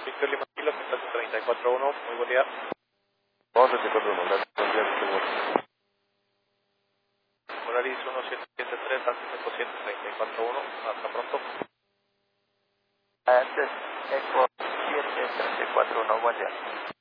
Víctor Lima Kilo, contacto 341, muy buen día. 3441, gracias. Buen día, Víctor. Volaris 1773, Altimeco 134.1, hasta pronto. Antes, Eco 7341, buen día.